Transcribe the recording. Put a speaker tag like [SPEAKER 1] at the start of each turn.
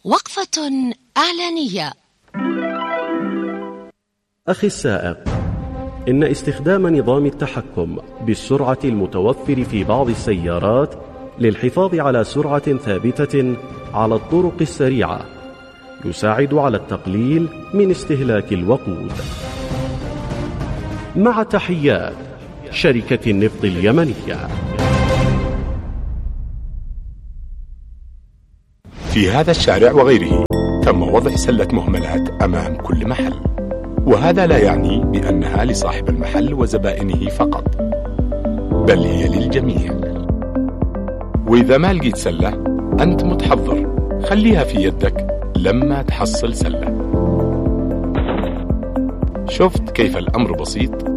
[SPEAKER 1] وقفة إعلانية.
[SPEAKER 2] أخي السائق، إن استخدام نظام التحكم بالسرعة المتوفر في بعض السيارات للحفاظ على سرعة ثابتة على الطرق السريعة يساعد على التقليل من استهلاك الوقود. مع تحيات شركة النفط اليمنية.
[SPEAKER 3] في هذا الشارع وغيره تم وضع سلة مهملات أمام كل محل، وهذا لا يعني بأنها لصاحب المحل وزبائنه فقط، بل هي للجميع. وإذا ما لقيت سلة أنت متحضر، خليها في يدك لما تحصل سلة. شفت كيف الأمر بسيط؟